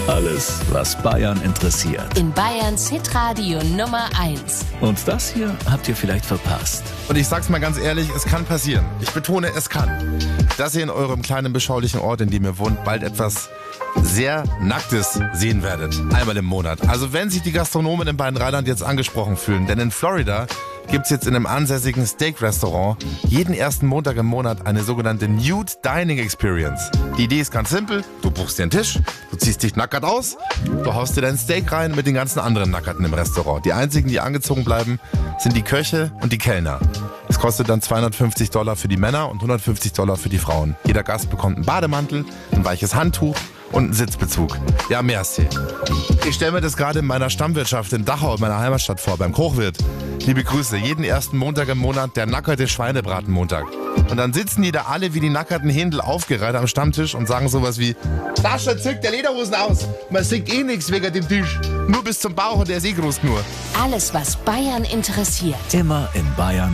Alles, was Bayern interessiert. In Bayerns Hitradio Nummer 1. Und das hier habt ihr vielleicht verpasst. Und ich sag's mal ganz ehrlich, es kann passieren. Ich betone, es kann. Dass ihr in eurem kleinen, beschaulichen Ort, in dem ihr wohnt, bald etwas sehr Nacktes sehen werdet. Einmal im Monat. Also wenn sich die Gastronomen in Bayern-Rheinland jetzt angesprochen fühlen, denn in Florida gibt's jetzt in einem ansässigen Steak-Restaurant jeden ersten Montag im Monat eine sogenannte Nude Dining Experience. Die Idee ist ganz simpel. Du buchst dir einen Tisch, du ziehst dich nackert aus, du haust dir dein Steak rein mit den ganzen anderen Nackerten im Restaurant. Die einzigen, die angezogen bleiben, sind die Köche und die Kellner. Es kostet dann $250 für die Männer und $150 für die Frauen. Jeder Gast bekommt einen Bademantel, ein weiches Handtuch und einen Sitzbezug. Ja, merci. Ich stelle mir das gerade in meiner Stammwirtschaft in Dachau, in meiner Heimatstadt vor, beim Kochwirt. Liebe Grüße, jeden ersten Montag im Monat der nackerte Schweinebratenmontag. Und dann sitzen die da alle wie die nackerten Händel aufgereiht am Stammtisch und sagen sowas wie: Sascha, zückt der Lederhosen aus. Man sieht eh nichts wegen dem Tisch. Nur bis zum Bauch und der ist eh groß nur. Alles, was Bayern interessiert. Immer in Bayern